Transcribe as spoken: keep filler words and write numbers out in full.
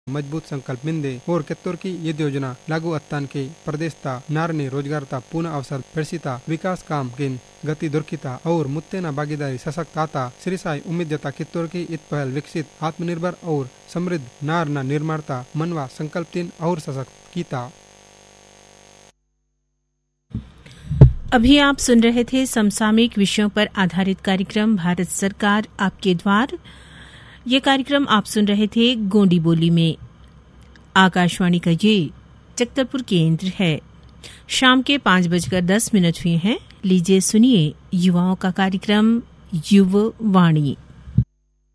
मजबूत संकल्प मिंदे और केत्तोर की ये योजना लागू अत्तान के प्रदेश ता नारने रोजगार ता पूर्ण अवसर पेरसिता विकास काम किन गति दुर्किता और मुत्तेना भागीदारी सशक्त आता श्रीसाई उम्मीदता कित्तोर की इत पहल विकसित आत्मनिर्भर और समृद्ध नारना निर्माणता मनवा संकल्प तीन और सशक्त कीता। अभी आप सुन रहे थे समसामयिक विषयों पर आधारित कार्यक्रम भारत सरकार आपके द्वार। ये कार्यक्रम आप सुन रहे थे गोंडी बोली में। आकाशवाणी का ये जगदलपुर केंद्र है। शाम के पांच बजकर दस मिनट हुए हैं। लीजिए सुनिए युवाओं का कार्यक्रम युवा वाणी।